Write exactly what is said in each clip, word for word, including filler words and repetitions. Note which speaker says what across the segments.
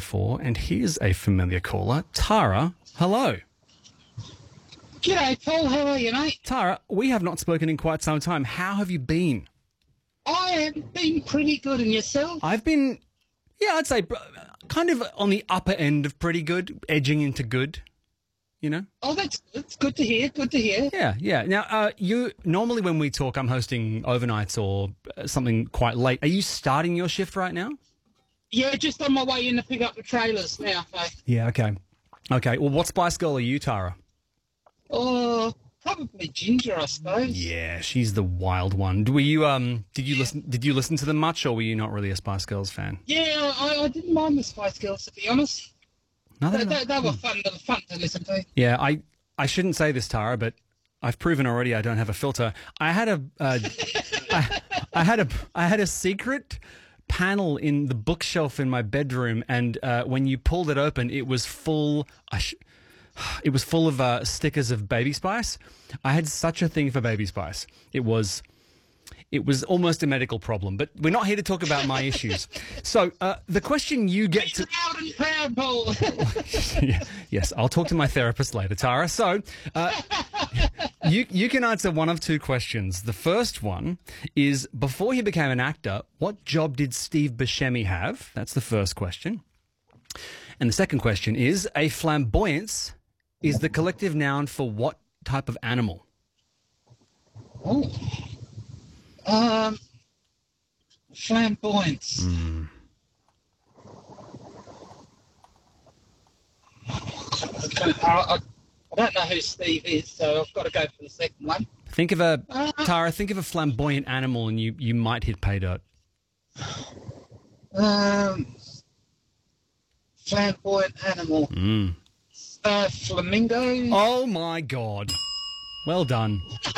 Speaker 1: four, and here's a familiar caller, Tara. Hello.
Speaker 2: G'day, Paul. How are you, mate?
Speaker 1: Tara, we have not spoken in quite some time. How have you been?
Speaker 2: I have been pretty good, and yourself?
Speaker 1: I've been, yeah, I'd say kind of on the upper end of pretty good, edging into good, you know?
Speaker 2: Oh, that's, that's good to hear, good to hear.
Speaker 1: Yeah, yeah. Now, uh, you normally when we talk, I'm hosting overnights or something quite late. Are you starting your shift right now?
Speaker 2: Yeah, just on my way in to pick up the trailers now. So.
Speaker 1: Yeah, okay. Okay, well, what Spice Girl are you, Tara?
Speaker 2: Oh, probably Ginger, I suppose.
Speaker 1: Yeah, she's the wild one. Were you um? Did you listen? Did you listen to them much, or were you not really a Spice Girls fan?
Speaker 2: Yeah, I, I didn't mind the Spice Girls, to be honest.
Speaker 1: No,
Speaker 2: they,
Speaker 1: they,
Speaker 2: they, they were fun. They were fun to listen to.
Speaker 1: Yeah, I I shouldn't say this, Tara, but I've proven already I don't have a filter. I had a uh, I, I had a I had a secret panel in the bookshelf in my bedroom, and uh, when you pulled it open, it was full. I sh- It was full of uh, stickers of Baby Spice. I had such a thing for Baby Spice. It was, it was almost a medical problem. But we're not here to talk about my issues. So uh, the question you get
Speaker 2: Be
Speaker 1: to
Speaker 2: loud and proud, Paul.
Speaker 1: yeah, yes, I'll talk to my therapist later, Tara. So uh, you you can answer one of two questions. The first one is, before he became an actor, what job did Steve Buscemi have? That's the first question. And the second question is, a flamboyance is the collective noun for what type of animal?
Speaker 2: Oh. Um, flamboyance.
Speaker 1: Mm.
Speaker 2: I, I, I don't know who Steve is, so I've got to go for the second one.
Speaker 1: Think of a,
Speaker 2: Uh,
Speaker 1: Tara, think of a flamboyant animal and you, you might hit pay dirt.
Speaker 2: Um, flamboyant animal.
Speaker 1: Mm.
Speaker 2: Uh, flamingo.
Speaker 1: Oh, my God. Well done.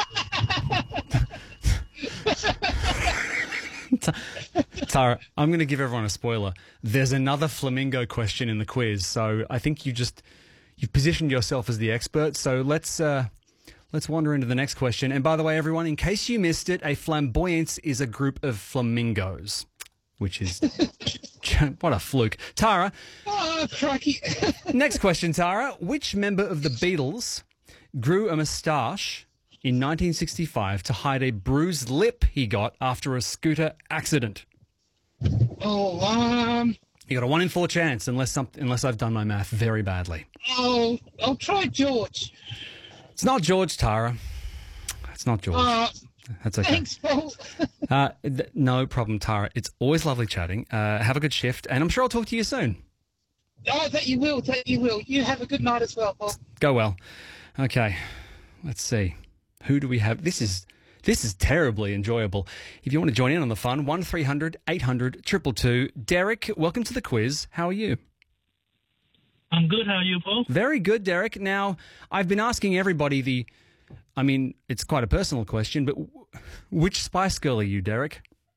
Speaker 1: Tara, I'm going to give everyone a spoiler. There's another flamingo question in the quiz, so I think you just you've positioned yourself as the expert. So let's uh, let's wander into the next question. And by the way, everyone, in case you missed it, a flamboyance is a group of flamingos, which is what a fluke. Tara,
Speaker 2: Oh, crikey.
Speaker 1: next question, Tara. Which member of the Beatles grew a moustache in nineteen sixty-five to hide a bruised lip he got after a scooter accident?
Speaker 2: Oh, um,
Speaker 1: You got a one in four chance, unless some, unless I've done my math very badly.
Speaker 2: oh, I'll try George.
Speaker 1: It's not George, Tara. It's not George.
Speaker 2: Uh,
Speaker 1: That's okay.
Speaker 2: Thanks, Paul.
Speaker 1: Uh, th- no problem, Tara. It's always lovely chatting. Uh, have a good shift, and I'm sure I'll talk to you soon.
Speaker 2: Oh, that you will, that you will. You have a good night as well, Paul.
Speaker 1: Go well. Okay, let's see. Who do we have? This is this is terribly enjoyable. If you want to join in on the fun, one three hundred eight hundred two two two. Derek, welcome to the quiz. How are you?
Speaker 3: I'm good. How are you, Paul?
Speaker 1: Very good, Derek. Now, I've been asking everybody the, I mean, it's quite a personal question, but w- which Spice Girl are you, Derek?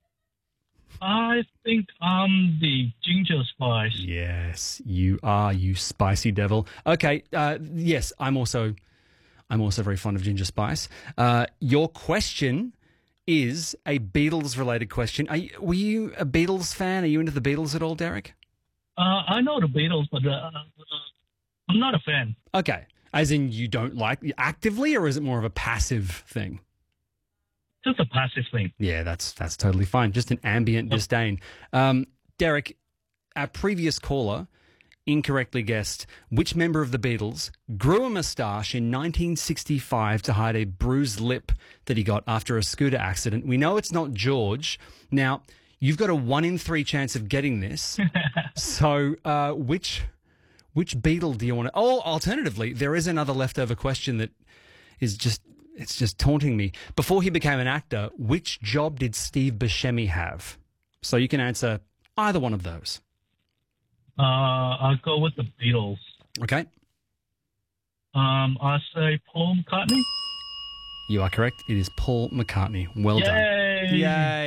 Speaker 3: I think I'm the Ginger Spice.
Speaker 1: Yes, you are, you spicy devil. Okay, uh, yes, I'm also, I'm also very fond of Ginger Spice. Uh, your question is a Beatles-related question. Are you, were you a Beatles fan? Are you into the Beatles at all, Derek?
Speaker 3: Uh, I know the Beatles, but uh, uh, I'm not a fan.
Speaker 1: Okay, as in you don't like actively, or is it more of a passive thing?
Speaker 3: Just a passive thing.
Speaker 1: Yeah, that's that's totally fine. Just an ambient disdain. Um, Derek, our previous caller incorrectly guessed which member of the Beatles grew a moustache in nineteen sixty-five to hide a bruised lip that he got after a scooter accident. We know it's not George. Now, you've got a one in three chance of getting this. So uh, which which Beatle do you want to... Oh, alternatively, there is another leftover question that is just... It's just taunting me. Before he became an actor, which job did Steve Buscemi have? So you can answer either one of those.
Speaker 3: Uh, I'll go with the Beatles.
Speaker 1: Okay.
Speaker 3: Um, I say Paul McCartney.
Speaker 1: You are correct. It is Paul McCartney. Well
Speaker 3: Yay!
Speaker 1: done. Yay.